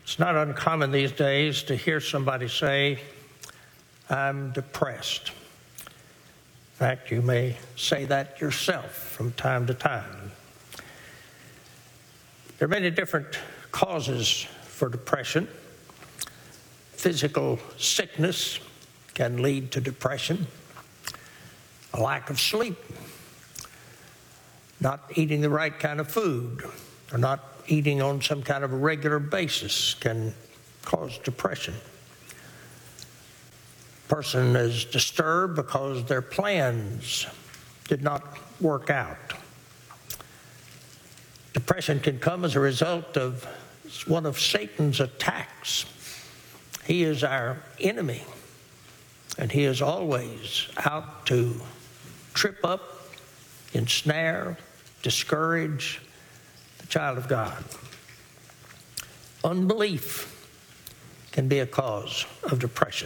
It's not uncommon these days to hear somebody say, "I'm depressed." In fact, you may say that yourself from time to time. There are many different causes for depression. Physical sickness can lead to depression. A lack of sleep, not eating the right kind of food, or not eating on some kind of a regular basis can cause depression. A person is disturbed because their plans did not work out. Depression can come as a result of one of Satan's attacks. He is our enemy, and he is always out to trip up, ensnare, discourage the child of God. Unbelief can be a cause of depression.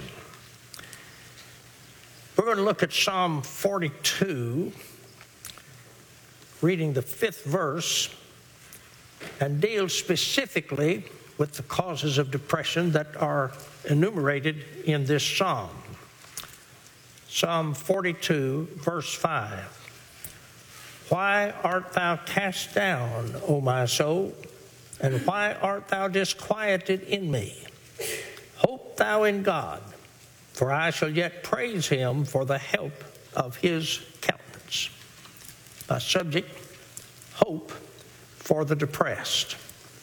We're going to look at Psalm 42, reading the 5th verse, and deal specifically with the causes of depression that are enumerated in this psalm. Psalm 42, verse 5. Why art thou cast down, O my soul? And why art thou disquieted in me? Hope thou in God, for I shall yet praise him for the help of his countenance. My subject, hope for the depressed.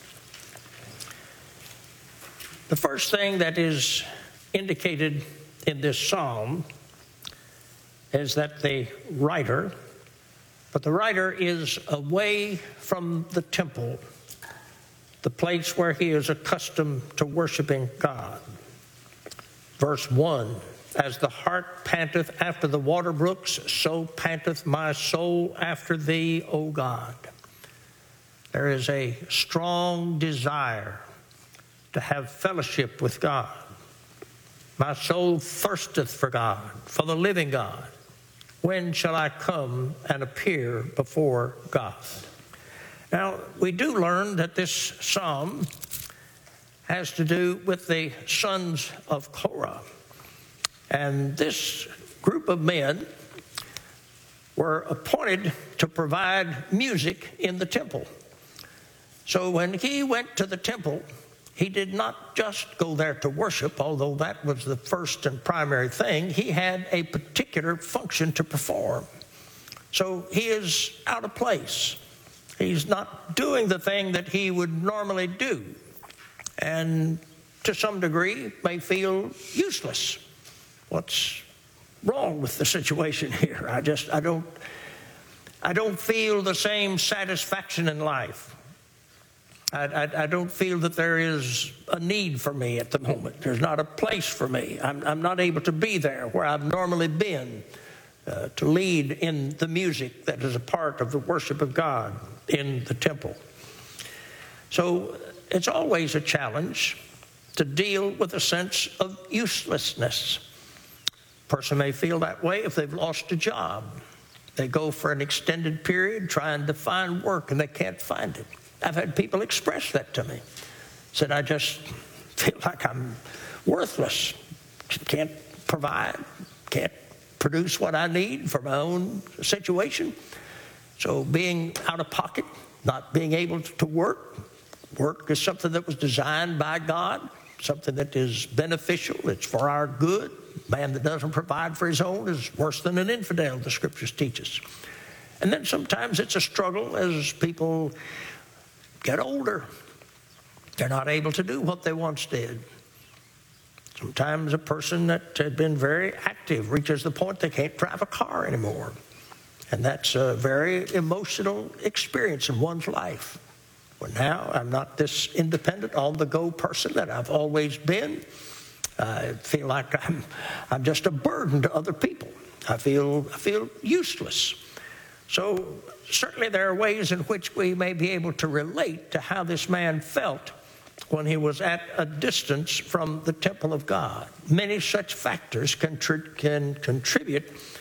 The first thing that is indicated in this psalm is that the writer is away from the temple, the place where he is accustomed to worshiping God. Verse 1, as the hart panteth after the water brooks, so panteth my soul after thee, O God. There is a strong desire to have fellowship with God. My soul thirsteth for God, for the living God. When shall I come and appear before God? Now, we do learn that this psalm has to do with the sons of Korah. And this group of men were appointed to provide music in the temple. So when he went to the temple, he did not just go there to worship, although that was the first and primary thing. He had a particular function to perform. So he is out of place. He's not doing the thing that he would normally do, and to some degree may feel useless. What's wrong with the situation here? I don't feel the same satisfaction in life. I don't feel that there is a need for me at the moment. There's not a place for me. I'm not able to be there where I've normally been to lead in the music that is a part of the worship of God in the temple. So it's always a challenge to deal with a sense of uselessness. A person may feel that way if they've lost a job. They go for an extended period trying to find work and they can't find it. I've had people express that to me. Said, I just feel like I'm worthless. Can't provide, can't produce what I need for my own situation. So being out of pocket, not being able to work is something that was designed by God, something that is beneficial. It's for our good. Man that doesn't provide for his own is worse than an infidel, the scriptures teach us. And then sometimes it's a struggle as people get older. They're not able to do what they once did. Sometimes a person that had been very active reaches the point they can't drive a car anymore. And that's a very emotional experience in one's life. Well, now I'm not this independent, on-the-go person that I've always been. I feel like I'm just a burden to other people. I feel useless. So certainly there are ways in which we may be able to relate to how this man felt when he was at a distance from the temple of God. Many such factors can contribute